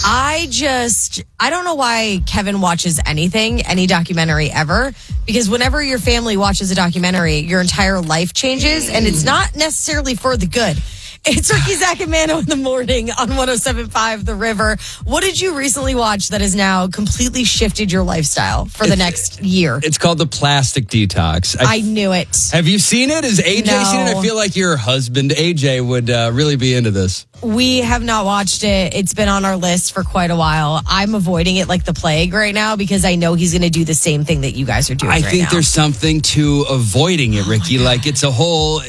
I don't know why Kevin watches any documentary ever, because whenever your family watches a documentary, your entire life changes, and it's not necessarily for the good. It's Ricky, Zach, and Mano in the morning on 107.5 The River. What did you recently watch that has now completely shifted your lifestyle for the next year? It's called The Plastic Detox. I knew it. Have you seen it? Has AJ seen it? I feel like your husband, AJ, would really be into this. We have not watched it. It's been on our list for quite a while. I'm avoiding it like the plague right now because I know he's going to do the same thing that you guys are doing I think now. there's something to avoiding it, Ricky. Like it's a whole,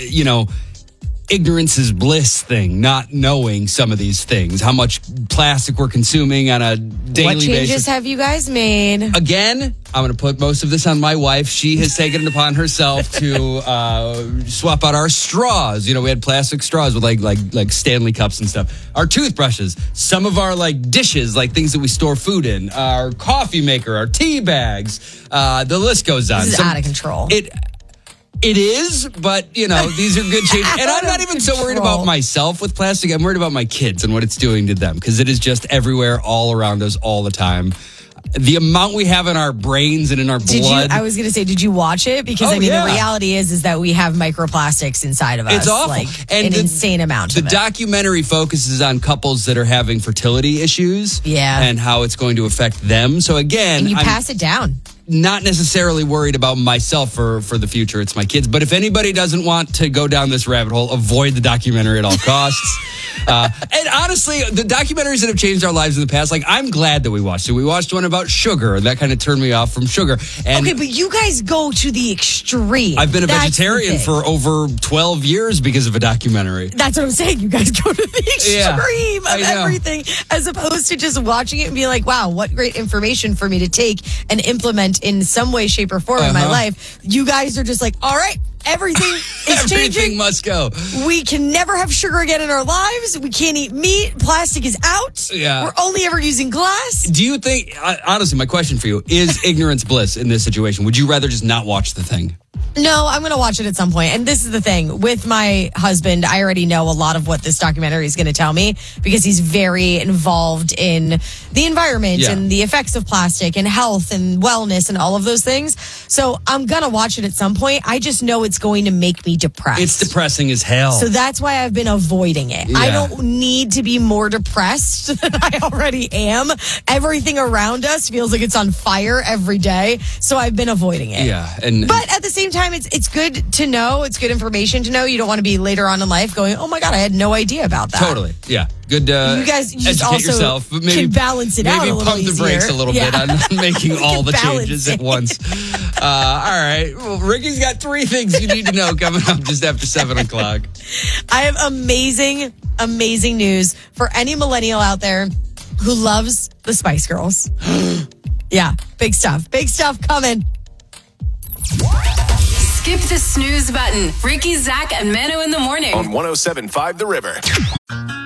ignorance is bliss thing, not knowing some of these things, how much plastic we're consuming on a daily basis. What changes have you guys made? Again, I'm going to put most of this on my wife. She has taken it upon herself to swap out our straws. We had plastic straws with like Stanley cups and stuff. Our toothbrushes, some of our dishes, like things that we store food in, our coffee maker, our tea bags. The list goes on. This is out of control. It is, but, these are good changes. And I'm not even so worried about myself with plastic. I'm worried about my kids and what it's doing to them because it is just everywhere, all around us, all the time. The amount we have in our brains and in our blood. I was going to say, did you watch it? Because, the reality is that we have microplastics inside of us. It's awful. An insane amount of it. The documentary focuses on couples that are having fertility issues. Yeah. And how it's going to affect them. So, again. And you pass it down. Not necessarily worried about myself for the future. It's my kids. But if anybody doesn't want to go down this rabbit hole, avoid the documentary at all costs. And honestly, the documentaries that have changed our lives in the past, I'm glad that we watched it. We watched one about sugar, and that kind of turned me off from sugar. And okay, but you guys go to the extreme. I've been a vegetarian for over 12 years because of a documentary. That's what I'm saying. You guys go to the extreme of everything, as opposed to just watching it and being like, wow, what great information for me to take and implement in some way, shape, or form in my life. You guys are just like, all right, everything is changing. Everything must go. We can never have sugar again in our lives. We can't eat meat. Plastic is out. Yeah. We're only ever using glass. Do you think, honestly, my question for you, is ignorance bliss in this situation? Would you rather just not watch the thing? No, I'm going to watch it at some point. And this is the thing. With my husband, I already know a lot of what this documentary is going to tell me because he's very involved in the environment and the effects of plastic and health and wellness and all of those things. So I'm going to watch it at some point. I just know it's going to make me depressed. It's depressing as hell. So that's why I've been avoiding it. Yeah. I don't need to be more depressed than I already am. Everything around us feels like it's on fire every day. So I've been avoiding it. Yeah. But at the same time, it's good to know. It's good information to know. You don't want to be later on in life going, oh my God, I had no idea about that. Totally. Yeah. Good. You guys just also yourself, but maybe, can balance it out a little pump easier. the brakes a little bit on making all the changes at once. All right. Well, Ricky's got 3 things you need to know coming up just after 7 o'clock. I have amazing, amazing news for any millennial out there who loves the Spice Girls. Yeah. Big stuff. Big stuff coming. Skip the snooze button. Ricky, Zach, and Mano in the morning. On 107.5 The River.